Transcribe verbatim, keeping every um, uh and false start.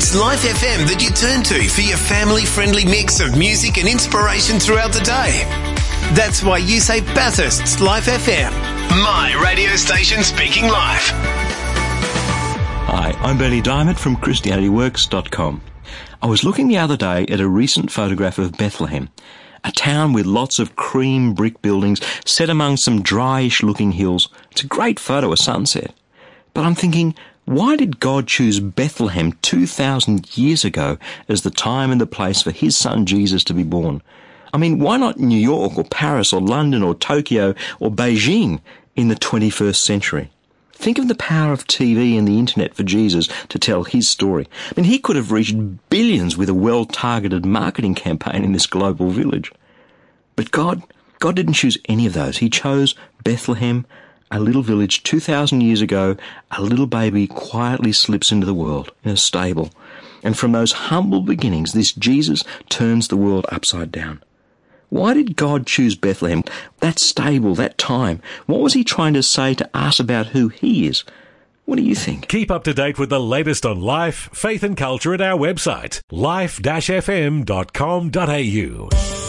is Life F M that you turn to for your family-friendly mix of music and inspiration throughout the day. That's why you say Bathurst's Life F M. My radio station speaking life. Hi, I'm Bernie Diamond from Christianity Works dot com. I was looking the other day at a recent photograph of Bethlehem, a town with lots of cream brick buildings set among some dryish-looking hills. It's a great photo of sunset. But I'm thinking, why did God choose Bethlehem two thousand years ago as the time and the place for his son Jesus to be born? I mean, why not New York or Paris or London or Tokyo or Beijing in the twenty-first century? Think of the power of T V and the internet for Jesus to tell his story. I mean, he could have reached billions with a well-targeted marketing campaign in this global village. But God, God didn't choose any of those. He chose Bethlehem, a little village two thousand years ago. A little baby quietly slips into the world in a stable. And from those humble beginnings, this Jesus turns the world upside down. Why did God choose Bethlehem, that stable, that time? What was he trying to say to us about who he is? What do you think? Keep up to date with the latest on life, faith and culture at our website, life dash f m dot com dot a u.